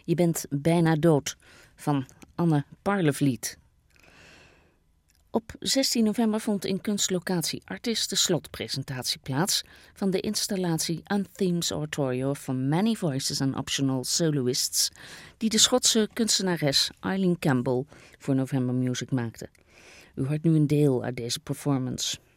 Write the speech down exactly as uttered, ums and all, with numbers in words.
Je bent bijna dood van Anne Parlevliet. Op zestien november vond in kunstlocatie Artis de slotpresentatie plaats van de installatie Unthemes Oratorio van Many Voices and Optional Soloists, die de Schotse kunstenares Eileen Campbell voor November Music maakte. U hoort nu een deel uit deze performance.